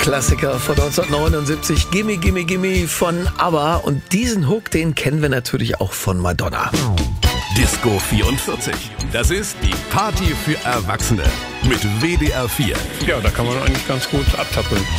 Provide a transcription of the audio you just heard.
Klassiker von 1979, Gimme Gimme Gimme von ABBA. Und diesen Hook, den kennen wir natürlich auch von Madonna. Disco 44. Das ist die Party für Erwachsene mit WDR 4. Ja, da kann man eigentlich ganz gut abtappeln.